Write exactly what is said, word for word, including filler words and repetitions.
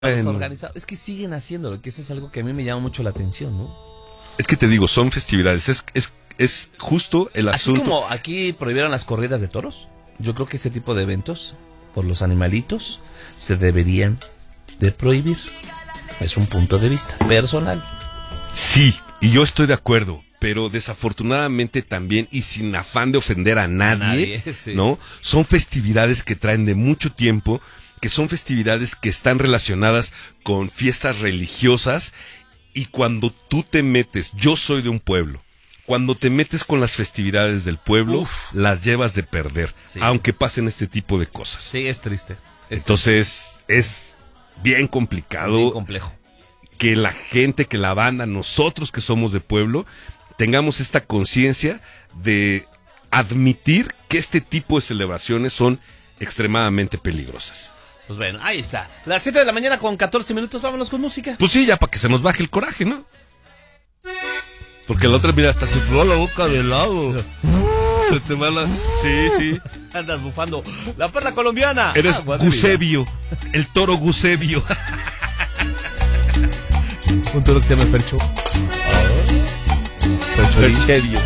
Bueno. organizados. Es que siguen haciéndolo, que eso es algo que a mí me llama mucho la atención, ¿no? Es que te digo, son festividades, es, es, es justo el Así asunto. como aquí prohibieron las corridas de toros, yo creo que ese tipo de eventos, por los animalitos, se deberían de prohibir. Es un punto de vista personal. Sí, y yo estoy de acuerdo, pero desafortunadamente también, y sin afán de ofender a nadie, nadie, sí. ¿no? Son festividades que traen de mucho tiempo, que son festividades que están relacionadas con fiestas religiosas, y cuando tú te metes, yo soy de un pueblo, cuando te metes con las festividades del pueblo, Uf. las llevas de perder, sí. aunque pasen este tipo de cosas. Sí, es triste. Es Entonces, triste. es bien complicado. Bien complejo. Que la gente, que la banda, nosotros que somos de pueblo, tengamos esta conciencia de admitir que este tipo de celebraciones son extremadamente peligrosas. Pues bueno, ahí está. Las siete de la mañana con catorce minutos, vámonos con música. Pues sí, ya para que se nos baje el coraje, ¿no? Porque la otra, mira, hasta se prueba la boca de lado. Se te va la... Sí, sí. Andas bufando. La perla colombiana. Eres ah, Gusebio, el toro Gusebio. Un toro que se llama Fercho. Fercherio.